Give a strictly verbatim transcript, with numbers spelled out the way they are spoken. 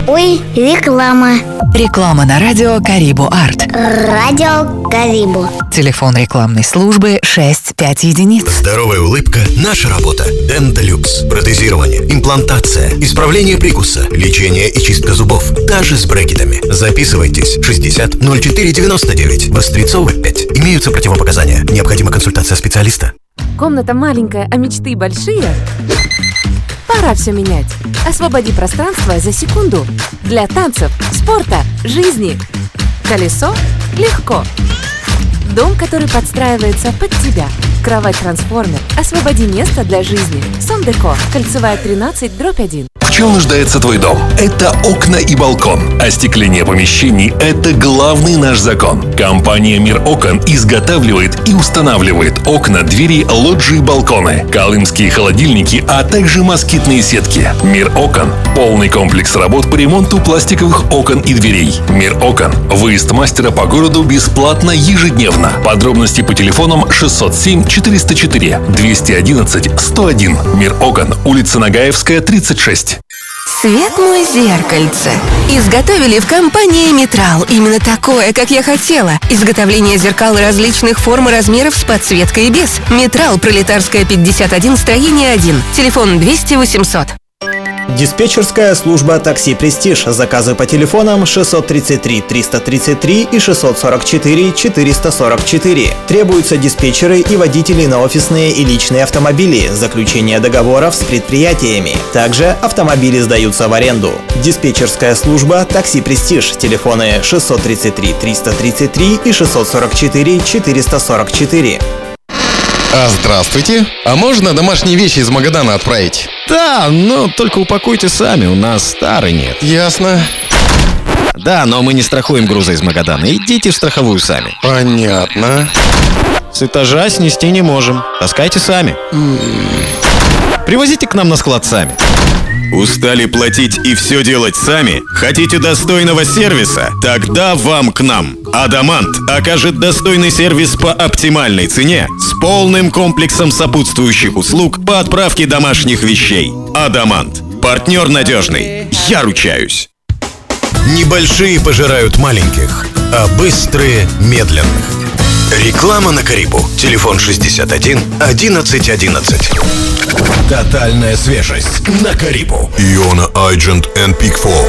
Ой, реклама. Реклама на радио Карибу Арт. Радио Карибу. Телефон рекламной службы шесть пять единиц. Здоровая улыбка – наша работа. Денталюкс. Протезирование, имплантация, исправление прикуса, лечение и чистка зубов. Даже с брекетами. Записывайтесь. шестьдесят ноль четыре девяносто девять. Вострецова пять. Имеются противопоказания. Необходима консультация специалиста. Комната маленькая, а мечты большие? Пора все менять. Освободи пространство за секунду для танцев, спорта, жизни. Колесо легко. Дом, который подстраивается под тебя. Кровать-трансформер. Освободи место для жизни. Сомдеко. Кольцевая тринадцать, дробь один. В чем нуждается твой дом? Это окна и балкон. Остекление помещений – это главный наш закон. Компания «Мир окон» изготавливает и устанавливает окна, двери, лоджии, балконы, колымские холодильники, а также москитные сетки. «Мир окон» – полный комплекс работ по ремонту пластиковых окон и дверей. «Мир окон» – выезд мастера по городу бесплатно ежедневно. Подробности по телефонам шестьсот семь четыреста четыре двести одиннадцать сто один. «Мир окон», улица Нагаевская, тридцать шесть. Свет мой зеркальце. Изготовили в компании Метрал. Именно такое, как я хотела. Изготовление зеркал различных форм и размеров с подсветкой и без. Метрал, Пролетарская, пятьдесят один, строение один. Телефон двести восемьсот. Диспетчерская служба «Такси Престиж». Заказы по телефонам шестьсот тридцать три триста тридцать три и шестьсот сорок четыре четыреста сорок четыре. Требуются диспетчеры и водители на офисные и личные автомобили, заключение договоров с предприятиями. Также автомобили сдаются в аренду. Диспетчерская служба «Такси Престиж». Телефоны шестьсот тридцать три триста тридцать три и шестьсот сорок четыре четыреста сорок четыре. А, здравствуйте. А можно домашние вещи из Магадана отправить? Да, но только упакуйте сами, у нас старый нет. Ясно. Да, но мы не страхуем грузы из Магадана. Идите в страховую сами. Понятно. С этажа снести не можем. Таскайте сами. Привозите к нам на склад сами. Устали платить и все делать сами? Хотите достойного сервиса? Тогда вам к нам. Адамант окажет достойный сервис по оптимальной цене с полным комплексом сопутствующих услуг по отправке домашних вещей. Адамант. Партнер надежный. Я ручаюсь. Небольшие пожирают маленьких, а быстрые – медленных. Реклама на Карибу. Телефон шестьдесят один одиннадцать одиннадцать. Тотальная свежесть на Карибу. Иона Agent and Peak Fall.